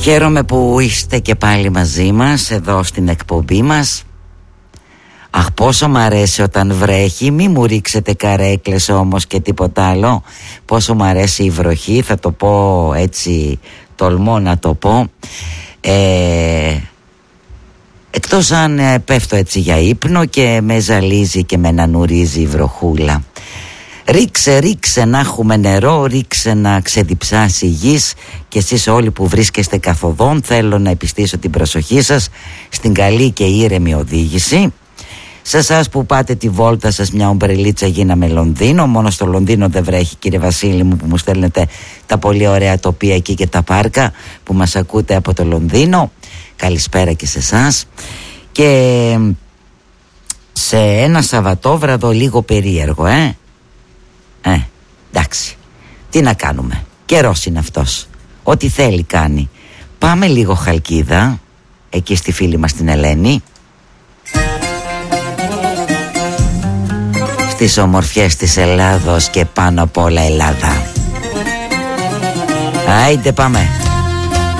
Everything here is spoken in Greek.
Χαίρομαι που είστε και πάλι μαζί μας εδώ στην εκπομπή μας. Αχ, πόσο μ' αρέσει όταν βρέχει. Μη μου ρίξετε καρέκλες όμως και τίποτα άλλο. Πόσο μ' αρέσει η βροχή, θα το πω έτσι, τολμώ να το πω. Εκτός αν πέφτω έτσι για ύπνο και με ζαλίζει και με νανουρίζει η βροχούλα. Ρίξε να έχουμε νερό, ρίξε να ξεδιψάσει η γης. Και εσείς όλοι που βρίσκεστε καθοδόν, θέλω να επιστήσω την προσοχή σας στην καλή και ήρεμη οδήγηση. Σε εσάς που πάτε τη βόλτα σας, μια ομπρελίτσα γίναμε Λονδίνο. Μόνο στο Λονδίνο δεν βρέχει, κύριε Βασίλη μου, που μου στέλνετε τα πολύ ωραία τοπία εκεί και τα πάρκα που μας ακούτε από το Λονδίνο. Καλησπέρα και σε εσάς. Και σε ένα Σαββατόβραδο λίγο περίεργο, εντάξει, τι να κάνουμε, καιρός είναι αυτός, ό,τι θέλει κάνει. Πάμε λίγο Χαλκίδα, εκεί στη φίλη μας την Ελένη, στις ομορφιές της Ελλάδος και πάνω απ' όλα Ελλάδα. Άιντε πάμε.